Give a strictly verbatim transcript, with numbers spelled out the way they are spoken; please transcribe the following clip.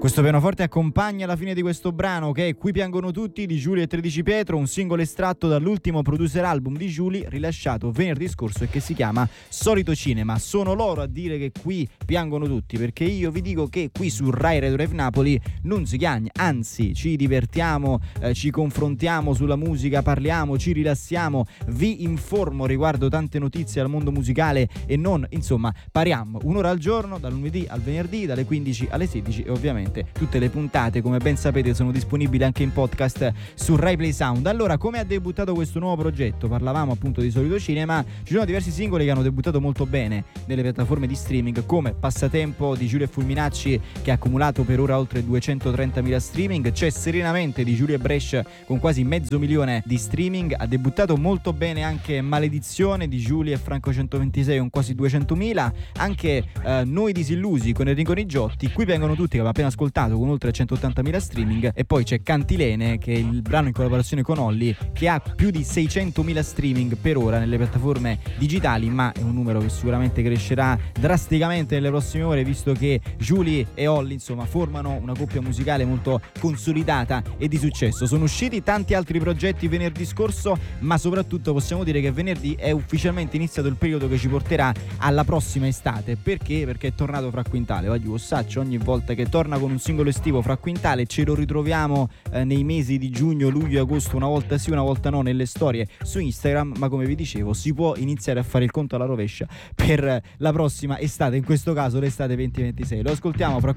Questo pianoforte accompagna la fine di questo brano, che è Qui piangono tutti di Giulia e tredici Pietro, un singolo estratto dall'ultimo producer album di Giulia rilasciato venerdì scorso e che si chiama Solito Cinema. Sono loro a dire che qui piangono tutti, perché io vi dico che qui su Rai Radio Live Napoli non si piagne, anzi ci divertiamo, eh, ci confrontiamo sulla musica, parliamo, ci rilassiamo, vi informo riguardo tante notizie al mondo musicale e non, insomma, pariamo un'ora al giorno, dal lunedì al venerdì, dalle quindici alle sedici, e ovviamente tutte le puntate, come ben sapete, sono disponibili anche in podcast su Rai Play Sound. Allora, come ha debuttato questo nuovo progetto? Parlavamo appunto di Solito Cinema, ci sono diversi singoli che hanno debuttato molto bene nelle piattaforme di streaming, come Passatempo di Giulia Fulminacci, che ha accumulato per ora oltre duecentotrentamila streaming. C'è Serenamente di Giulia Brescia con quasi mezzo milione di streaming. Ha debuttato molto bene anche Maledizione di Giulia e Franco centoventisei con quasi duecentomila. Anche eh, Noi Disillusi con Enrico Nigiotti. Qui vengono tutti, che aveva appena ascoltato, con oltre centottantamila streaming. E poi c'è Cantilene, che è il brano in collaborazione con Olli, che ha più di seicentomila streaming per ora nelle piattaforme digitali, ma è un numero che sicuramente crescerà drasticamente nelle prossime ore, visto che Giulia e Olli, insomma, formano una coppia musicale molto consolidata e di successo. Sono usciti tanti altri progetti venerdì scorso, ma soprattutto possiamo dire che venerdì è ufficialmente iniziato il periodo che ci porterà alla prossima estate. Perché? Perché è tornato Fra Quintale. Voglio Saccio, ogni volta che torna con un singolo estivo Fra Quintale ce lo ritroviamo eh, nei mesi di giugno, luglio e agosto, una volta sì, una volta no, nelle storie su Instagram. Ma come vi dicevo, si può iniziare a fare il conto alla rovescia per la prossima estate, in questo caso l'estate duemilaventisei. Lo ascoltiamo Fra